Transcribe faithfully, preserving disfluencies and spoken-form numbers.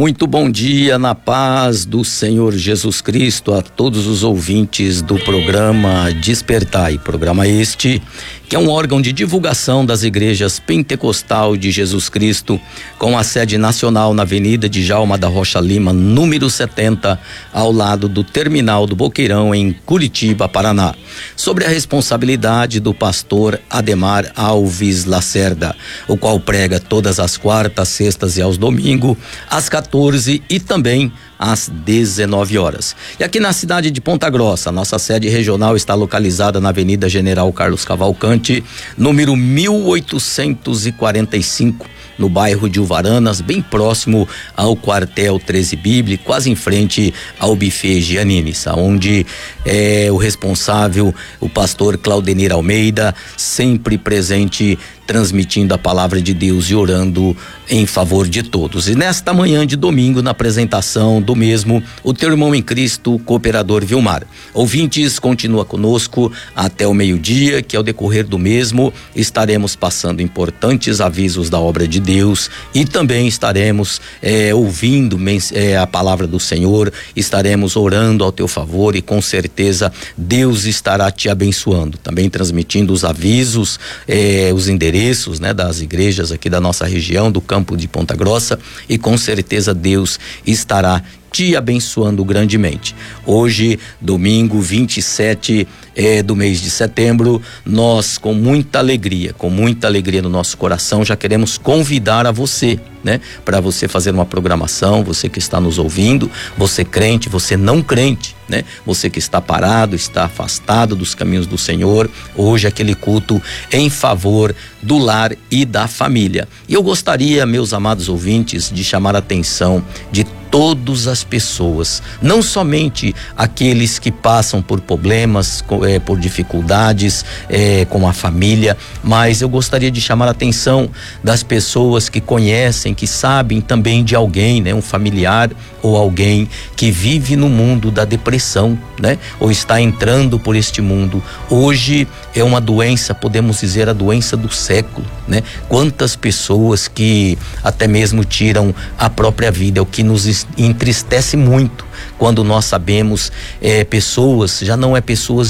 Muito bom dia, na paz do Senhor Jesus Cristo, a todos os ouvintes do programa Despertai, programa este que é um órgão de divulgação das igrejas Pentecostal de Jesus Cristo, com a sede nacional na Avenida Djalma da Rocha Lima, número setenta, ao lado do Terminal do Boqueirão, em Curitiba, Paraná, sobre a responsabilidade do pastor Ademar Alves Lacerda, o qual prega todas as quartas, sextas e aos domingos, às quatorze e também às dezenove horas. E aqui na cidade de Ponta Grossa, nossa sede regional está localizada na Avenida General Carlos Cavalcante, número mil oitocentos e quarenta e cinco, no bairro de Uvaranas, bem próximo ao quartel treze Bíblico, quase em frente ao buffet Giannini's, onde é o responsável, o pastor Claudenir Almeida, sempre presente, transmitindo a palavra de Deus e orando em favor de todos. E nesta manhã de domingo, na apresentação do mesmo, o teu irmão em Cristo, cooperador Vilmar. Ouvintes, continua conosco até o meio-dia, que ao decorrer do mesmo estaremos passando importantes avisos da obra de Deus e também estaremos é, ouvindo é, a palavra do Senhor, estaremos orando ao teu favor e com certeza Deus estará te abençoando. Também transmitindo os avisos, é, os endereços né, das igrejas aqui da nossa região, do campo de Ponta Grossa, e com certeza Deus estará te abençoando grandemente. Hoje, domingo vinte e sete eh, do mês de setembro, nós com muita alegria, com muita alegria no nosso coração, já queremos convidar a você, né? Para você fazer uma programação, você que está nos ouvindo, você crente, você não crente, né? Você que está parado, está afastado dos caminhos do Senhor, hoje aquele culto em favor do lar e da família. E eu gostaria, meus amados ouvintes, de chamar a atenção de todas as pessoas, não somente aqueles que passam por problemas, é, por dificuldades é, com a família, mas eu gostaria de chamar a atenção das pessoas que conhecem, que sabem também de alguém, né, um familiar ou alguém que vive no mundo da depressão, né, ou está entrando por este mundo. Hoje é uma doença, podemos dizer a doença do século, né? Quantas pessoas que até mesmo tiram a própria vida, é o que nos entristece muito quando nós sabemos é, pessoas, já não é pessoas